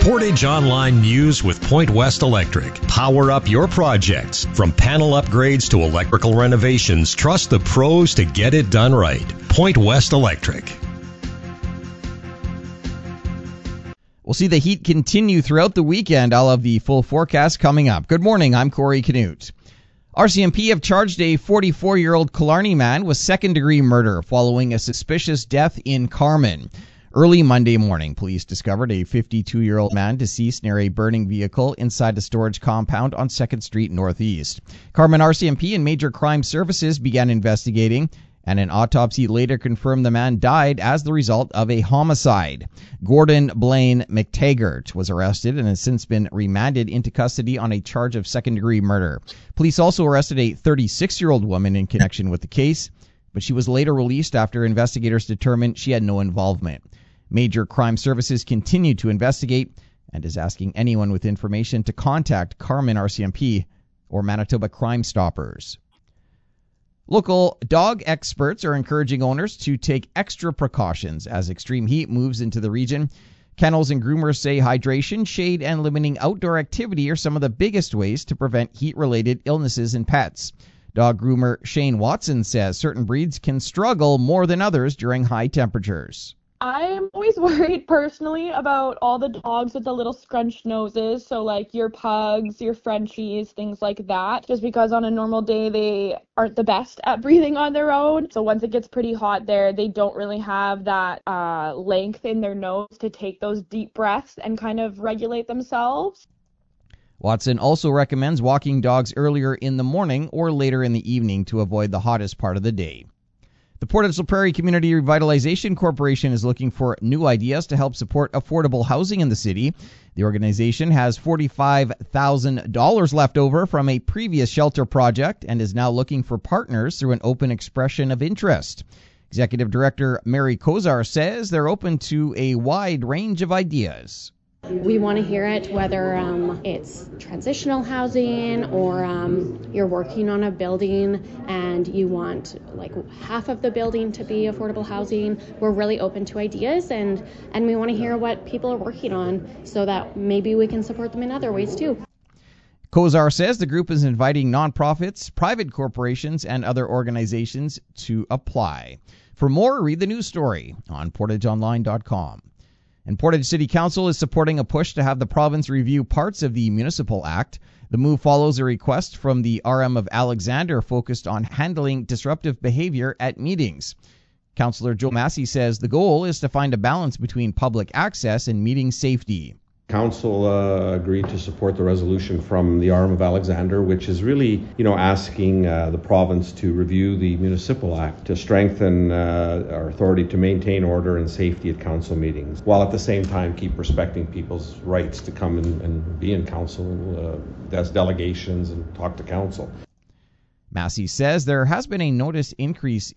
Portage Online News with Point West Electric. Power up your projects. From panel upgrades to electrical renovations, trust the pros to get it done right. Point West Electric. We'll see the heat continue throughout the weekend. I'll have the full forecast coming up. Good morning, I'm Corey Canute. RCMP have charged a 44-year-old Killarney man with second-degree murder following a suspicious death in Carman. Early Monday morning, police discovered a 52-year-old man deceased near a burning vehicle inside a storage compound on 2nd Street Northeast. Carman RCMP and Major Crime Services began investigating, and an autopsy later confirmed the man died as the result of a homicide. Gordon Blaine McTaggart was arrested and has since been remanded into custody on a charge of second-degree murder. Police also arrested a 36-year-old woman in connection with the case, but she was later released after investigators determined she had no involvement. Major Crime Services continued to investigate and is asking anyone with information to contact Carman RCMP or Manitoba Crime Stoppers. Local dog experts are encouraging owners to take extra precautions as extreme heat moves into the region. Kennels and groomers say hydration, shade, and limiting outdoor activity are some of the biggest ways to prevent heat-related illnesses in pets. Dog groomer Shane Watson says certain breeds can struggle more than others during high temperatures. I'm always worried personally about all the dogs with the little scrunched noses, so like your pugs, your Frenchies, things like that, just because on a normal day they aren't the best at breathing on their own. So once it gets pretty hot there, they don't really have that length in their nose to take those deep breaths and kind of regulate themselves. Watson also recommends walking dogs earlier in the morning or later in the evening to avoid the hottest part of the day. The Portage La Prairie Community Revitalization Corporation is looking for new ideas to help support affordable housing in the city. The organization has $45,000 left over from a previous shelter project and is now looking for partners through an open expression of interest. Executive Director Mary Kozar says they're open to a wide range of ideas. We want to hear it, whether it's transitional housing or you're working on a building and you want like half of the building to be affordable housing. We're really open to ideas and we want to hear what people are working on so that maybe we can support them in other ways too. Kozar says the group is inviting nonprofits, private corporations, and other organizations to apply. For more, read the news story on portageonline.com. And Portage City Council is supporting a push to have the province review parts of the Municipal Act. The move follows a request from the RM of Alexander focused on handling disruptive behavior at meetings. Councillor Joe Massey says the goal is to find a balance between public access and meeting safety. Council agreed to support the resolution from the RM of Alexander, which is really, asking the province to review the Municipal Act to strengthen our authority to maintain order and safety at council meetings, while at the same time keep respecting people's rights to come and be in council as delegations and talk to council. Massey says there has been a noticed increase